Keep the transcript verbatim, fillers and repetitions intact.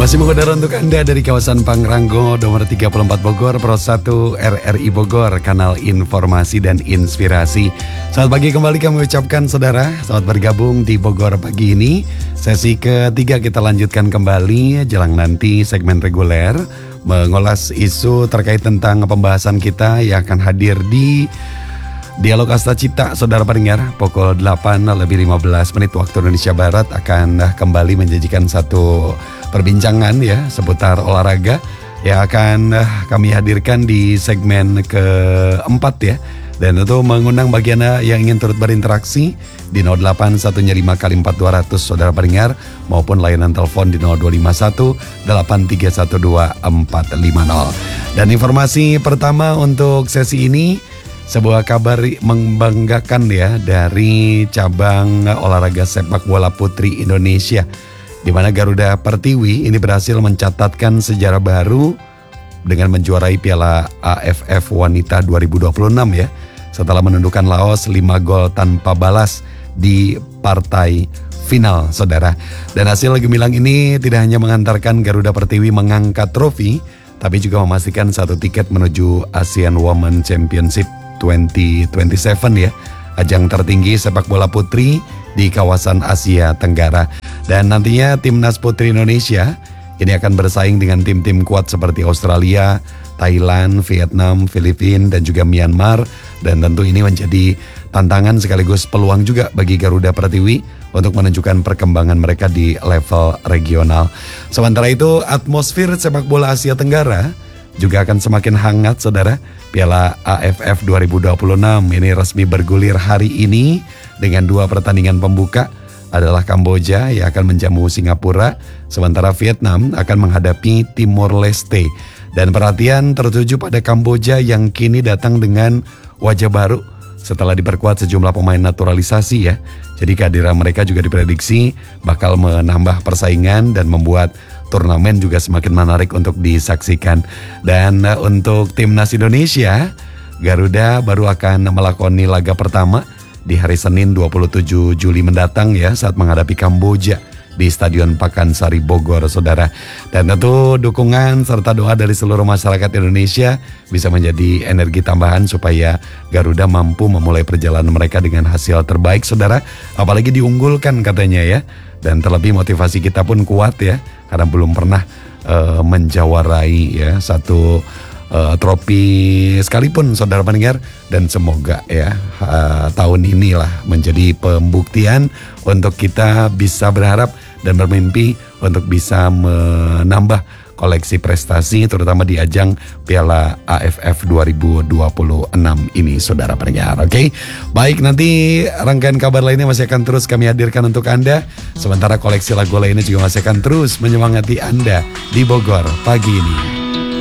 Masih mengudara untuk Anda dari kawasan Pangrango, nomor tiga puluh empat Bogor, Pro satu R R I Bogor, kanal informasi dan inspirasi. Selamat pagi kembali kami ucapkan saudara, selamat bergabung di Bogor pagi ini. Sesi ketiga kita lanjutkan kembali, jelang nanti segmen reguler, mengulas isu terkait tentang pembahasan kita yang akan hadir di Dialog Asta Cipta, saudara pendengar, pukul delapan lebih lima belas menit waktu Indonesia Barat akan kembali menjanjikan satu perbincangan ya seputar olahraga yang akan kami hadirkan di segmen keempat ya. Dan itu mengundang bagi Anda yang ingin turut berinteraksi di nol delapan satu lima kali empat dua ratus saudara pendengar, maupun layanan telepon di nol dua lima satu delapan tiga satu dua empat lima nol. Dan informasi pertama untuk sesi ini, sebuah kabar membanggakan ya dari cabang olahraga sepak bola putri Indonesia, di mana Garuda Pertiwi ini berhasil mencatatkan sejarah baru dengan menjuarai Piala A F F Wanita dua ribu dua puluh enam ya, setelah menundukkan Laos lima gol tanpa balas di partai final saudara. Dan hasil gemilang ini tidak hanya mengantarkan Garuda Pertiwi mengangkat trofi, tapi juga memastikan satu tiket menuju ASEAN Women Championship dua ribu dua puluh tujuh ya, ajang tertinggi sepak bola putri di kawasan Asia Tenggara. Dan nantinya timnas putri Indonesia ini akan bersaing dengan tim-tim kuat seperti Australia, Thailand, Vietnam, Filipina, dan juga Myanmar. Dan tentu ini menjadi tantangan sekaligus peluang juga bagi Garuda Pertiwi untuk menunjukkan perkembangan mereka di level regional. Sementara itu, atmosfer sepak bola Asia Tenggara juga akan semakin hangat saudara. Piala A F F dua ribu dua puluh enam ini resmi bergulir hari ini dengan dua pertandingan pembuka adalah Kamboja yang akan menjamu Singapura, sementara Vietnam akan menghadapi Timor Leste. Dan perhatian tertuju pada Kamboja yang kini datang dengan wajah baru setelah diperkuat sejumlah pemain naturalisasi ya. Jadi kehadiran mereka juga diprediksi bakal menambah persaingan dan membuat turnamen juga semakin menarik untuk disaksikan. Dan uh, untuk timnas Indonesia, Garuda baru akan melakoni laga pertama di hari Senin dua puluh tujuh Juli mendatang ya, saat menghadapi Kamboja di Stadion Pakansari Bogor saudara. Dan tentu dukungan serta doa dari seluruh masyarakat Indonesia bisa menjadi energi tambahan supaya Garuda mampu memulai perjalanan mereka dengan hasil terbaik saudara, apalagi diunggulkan katanya ya. Dan terlebih motivasi kita pun kuat ya, karena belum pernah uh, menjawarai ya satu uh, trofi sekalipun saudara pendengar. Dan semoga ya uh, tahun inilah menjadi pembuktian untuk kita bisa berharap dan bermimpi untuk bisa menambah koleksi prestasi terutama di ajang Piala A F F dua ribu dua puluh enam ini saudara pendengar. Oke, okay? Baik, nanti rangkaian kabar lainnya masih akan terus kami hadirkan untuk Anda. Sementara koleksi lagu lainnya juga masih akan terus menyemangati Anda di Bogor pagi ini.